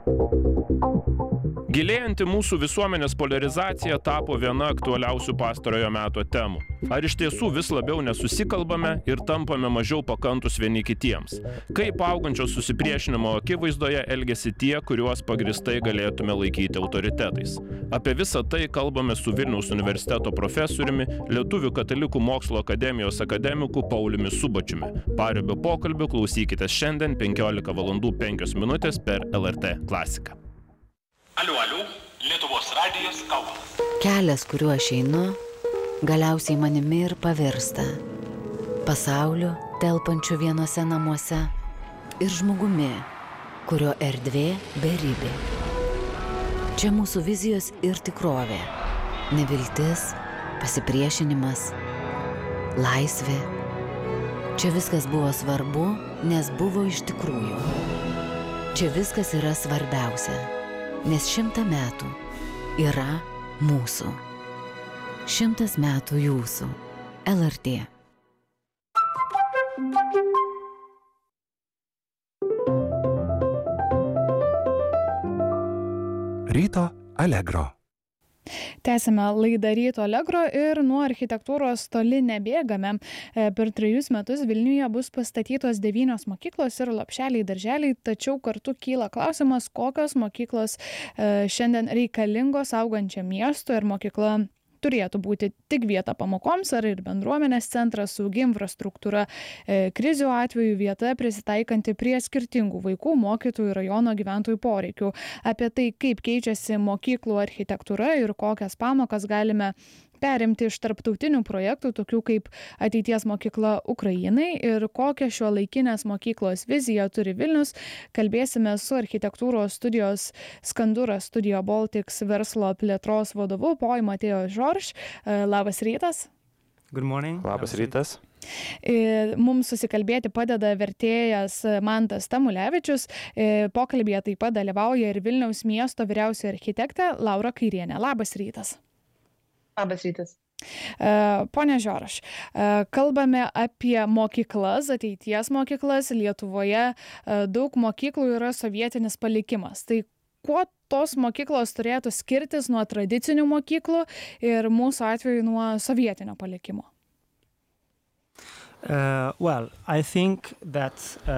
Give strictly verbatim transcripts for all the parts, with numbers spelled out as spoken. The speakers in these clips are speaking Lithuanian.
Gilėjanti mūsų visuomenės polarizacija tapo viena aktualiausių pastarojo meto temų. Ar iš tiesų vis labiau nesusikalbame ir tampame mažiau pakantus vieni kitiems? Kaip augančio susipriešinimo akivaizdoje elgiasi tie, kuriuos pagristai galėtume laikyti autoritetais? Apie visą tai kalbame su Vilniaus universiteto profesoriumi, Lietuvių katalikų mokslo akademijos akademiku Pauliumi Subačiumi. Paribio pokalbių klausykitės šiandien penkiolika valandų penkios minutės per L R T klasiką. Aliu, aliu, Lietuvos radijas kalba. Kelias, kuriuo aš einu, galiausiai manimi ir pavirsta. Pasauliu, telpančiu vienose namuose, ir žmogumi, kurio erdvė beribė. Čia mūsų vizijos ir tikrovė. Neviltis, pasipriešinimas, laisvė. Čia viskas buvo svarbu, nes buvo iš tikrųjų. Čia viskas yra svarbiausia. Nes šimtą metų yra mūsų. Šimtas metų jūsų. L R T. Ryto Allegro. Tęsime laidą Ryto Allegro ir nuo architektūros toli nebėgame. Per trejus metus Vilniuje bus pastatytos devynios mokyklos ir lopšeliai darželiai, tačiau kartu kyla klausimas, kokios mokyklos šiandien reikalingos augančiam miestui, ir mokykla turėtų būti tik vieta pamokoms, ar ir bendruomenės centras, saugi infrastruktūra, krizių atveju vieta prisitaikanti prie skirtingų vaikų, mokytojų, rajono gyventojų poreikių. Apie tai, kaip keičiasi mokyklų architektūra ir kokias pamokas galime perimti iš tarptautinių projektų, tokių kaip ateities mokykla Ukrainai, ir kokią šiuolaikinės mokyklos viziją turi Vilnius, kalbėsime su architektūros studijos Skandura Studio Baltics verslo plėtros vadovu Poj Mateo Žorž. Labas rytas. Good morning. Labas rytas. Mums susikalbėti padeda vertėjas Mantas Tamulevičius. Pokalbėje taip pat dalyvauja ir Vilniaus miesto vyriausioji architektė Laura Kairienė. Labas rytas. Labas rytas. Pone Žorž, kalbame apie mokyklas, ateities mokyklas. Lietuvoje daug mokyklų yra sovietinis palikimas. Tai kuo tos mokyklos turėtų skirtis nuo tradicinių mokyklų ir mūsų atveju nuo sovietinio palikimo? Uh, well, I think that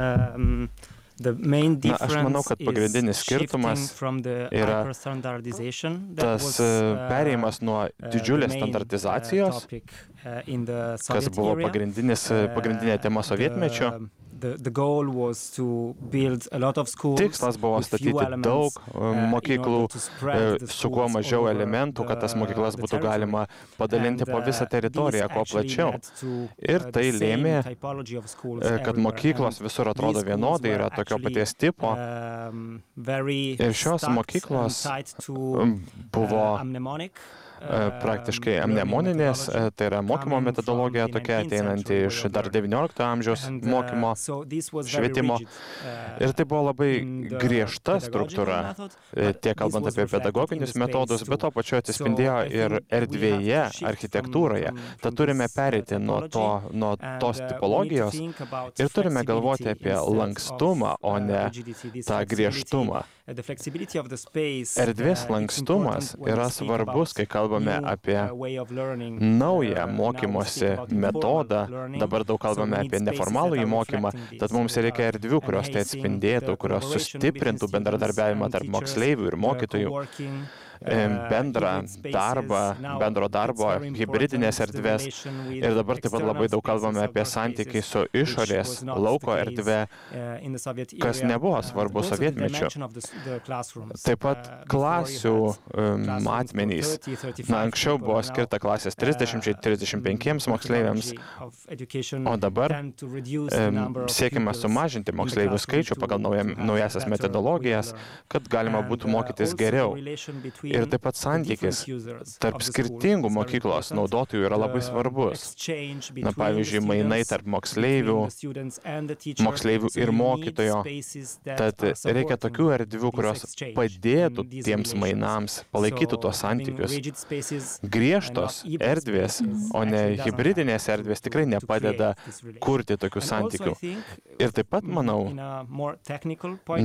um, the main Na, aš manau, difference kad pagrindinis is skirtumas shifting from the yra hyper-standardization that tas was, e, uh, perėjimas nuo uh, didžiulės the main, uh, standartizacijos, topic, uh, in the kas Soviet buvo area. pagrindinis, Uh, pagrindinė tema sovietmečiu. the- The, the goal was to build a lot of schools Tikslas buvo with few statyti elements, daug e, uh, in mokyklų order to spread e, the su kuo schools mažiau all over elementų, kad tas the- mokyklas the būtų territory. galima padalinti po And, visą uh, teritoriją, this kuo actually plačiau. led to, uh, Ir the tai same lėmė, typology of schools e, kad everywhere. mokyklos And visur atrodo these schools vienodai, were yra tokio actually, paties tipo. um, very Ir šios stacked mokyklos, and tied to, um, buvo, uh, mnemonic, e, praktiškai um, learning amnemoninės, e, methodology tai yra mokymo coming metodologija from the tokia nineteenth ateinanti century iš way of dar learning. devyniolikto amžiaus And, uh, mokymo, so this was very švietimo. rigid, uh, Ir tai buvo labai in the griežta pedagogical struktūra, method, e, but tiek this kalbant was apie reflected in pedagoginius the metodus, space bet to too. pačiu atsispindėjo So I ir think we have to erdvėje, shift from- architektūroje. from- Tad from turime this, uh, pereiti nuo, to, typology, nuo and, tos uh, we need to tipologijos think about ir turime galvoti flexibility apie instead lankstumą, of, o uh, ne rigidity. This tą flexibility, griežtumą. uh, the flexibility of the space, Erdvės uh, it's lankstumas important when we yra speak svarbus, about kai kalbame new, apie uh, way of learning. naują Uh, now we mokymosi speak about informal metodą. learning. Dabar daug So we kalbame need apie spaces that neformalųjį are mokymą, reflecting tad this, mums that reikia are erdvių, kurios tai enhancing atspindėtų, the kurios collaboration sustiprintų between bendradarbiavimą students tarp and teachers, moksleivių ir the mokytojų, coworking, e, uh, bendrą hybrid spaces. darbą, Now bendro it's darbo, very hibridinės important, the erdvės. relation with Ir dabar taip pat labai daug external kalbame spaces, apie outdoor santykį spaces, su which išorės was not lauko the case, erdvė, uh, in the Soviet kas area. nebuvo Uh, svarbu also the sovietmečiu. dimension of the s- the classrooms. Taip pat Uh, before you klasių had um, classrooms for matmenys. thirty, thirty-five Na, anksčiau people. buvo Now, skirta klasės uh, trisdešimčiai trisdešimt penkiems moksleiviams, methodology of education o dabar tend to reduce the um, number of siekime pupils sumažinti in the moksleivių classroom skaičių to- pagal nauja, to have naujasias better way of metodologijas, learning. kad galima And, būtų uh, mokytis also the geriau. relation between Ir taip pat the santykis different users tarp of the school skirtingų is very mokyklos important. naudotojų yra labai The svarbus. exchange Na, between pavyzdžiui, the mainai students, tarp between moksleivių, the students and the teacher. moksleivių So ir you need mokytojo. spaces that Tad are reikia supporting tokių erdvių, this kurios exchange padėtų and these tiems relations. mainams, palaikytų So tuos having santykius. rigid spaces, Griežtos uh, not hybrid erdvės, spaces, o ne actually doesn't hibridinės help erdvės to- tikrai to nepadeda create this relation. kurti tokių And also I santykių. think, Ir taip pat mm, manau, in a more technical point